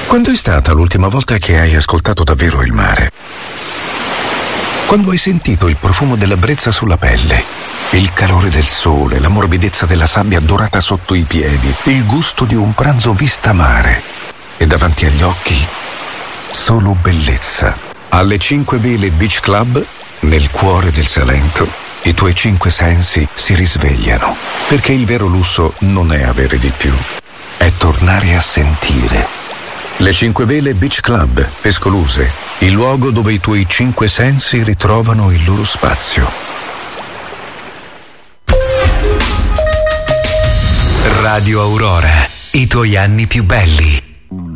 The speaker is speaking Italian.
Quando è stata l'ultima volta che hai ascoltato davvero il mare? Quando hai sentito il profumo della brezza sulla pelle, il calore del sole, la morbidezza della sabbia dorata sotto i piedi, il gusto di un pranzo vista mare e davanti agli occhi solo bellezza. Alle 5 Vele Beach Club, nel cuore del Salento, i tuoi 5 sensi si risvegliano, perché il vero lusso non è avere di più, è tornare a sentire. Le 5 Vele Beach Club, Pescoluse, il luogo dove i tuoi 5 sensi ritrovano il loro spazio. Radio Aurora, i tuoi anni più belli.